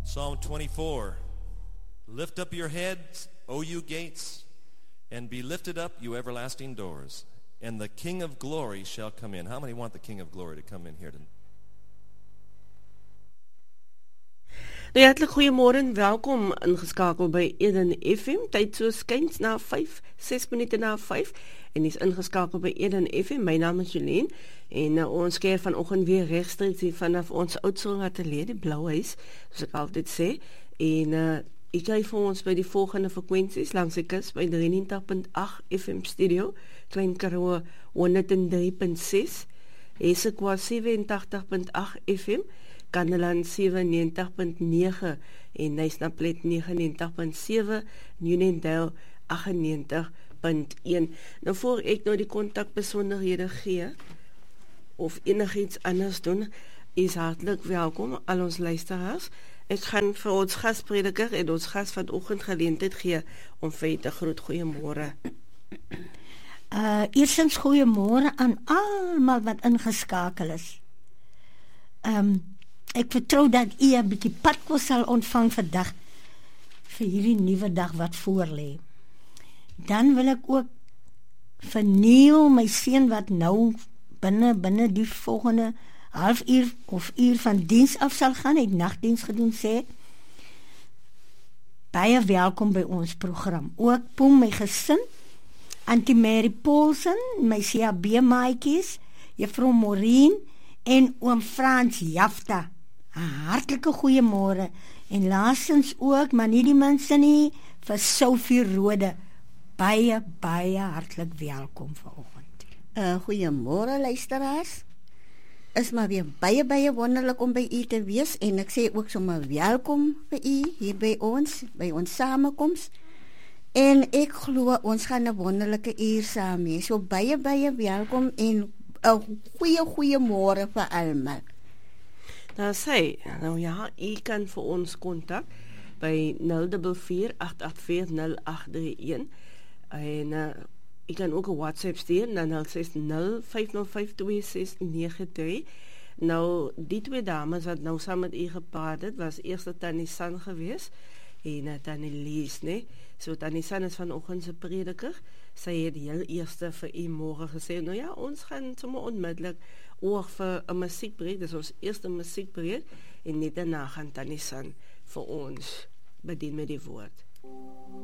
Psalm 24. Lift up your heads, O you gates, and be lifted up, you everlasting doors, and the King of glory shall come in. How many want the King of glory to come in here tonight? Hartlik goeiemôre en welkom ingeskakel by Eden FM. Tyd so skuins na 5, 6 minute na 5 en is ingeskakel by Eden FM. My naam is Jolene en ons keer vanoggend weer regstreeks hier vanaf ons Oudtshoorn ateljee, die Blou Huis, soos ek altyd sê. En ek kry vir ons by die volgende frekwensies langs die kus by 93.8 FM studio, Klein Karoo 103.6, Esekwa 87.8 FM, Kandeland 97.9 en Nysnaplet 99.7, Uniondale 98.1. Nou voor ek nou die kontakbesonderhede gee of enigiets anders doen, is hartlik welkom al ons luisteraars. Ek gaan vir ons gasprediker en ons gas vanoggend geleentheid gee om vir te groet. Goeiemôre. Eerstens goeiemôre aan almal wat ingeskakel is. Ek vertrou dat u 'n bietjie padkos sal ontvang vandag vir hierdie nuwe dag wat voorlê. Dan wil ek ook vernieuw my seun wat nou binne die volgende halfuur of uur van diens af sal gaan, het nagdiens gedoen, sê baie welkom by ons program. Ook Poem, my gesin, Auntie Mary Paulsen, my CAB maatjies, Juffrou Maureen en oom Frans Jafta. Hartlike goeiemôre en laastens ook, maar nie die minste nie, vir Sophie Rode. Baie hartlik welkom vanoggend. Goeiemôre luisteraars. Is maar weer baie wonderlik om by u te wees en ek sê ook sommer welkom vir u hier by ons samekoms. En ek glo ons gaan 'n wonderlike uur saam hê. So baie welkom en 'n goeie môre vir almal. Nou sê, nou ja, u kan vir ons kontak by 044-884-0831 en u kan ook 'n WhatsApp stuur na 060-505-2693. Nou, die twee dames wat nou saam met u gepraat het, was eers Tannie San gewees en Tannie Lies, nee? So Tannie San is vanoggend se prediker. Sy het die heel eerste vir u môre gesê, nou ja, ons gaan sommer onmiddellik oor vir 'n musiekbreek, dis ons eerste musiekbreek, en net daarna gaan Tannie San vir ons bedien met die woord.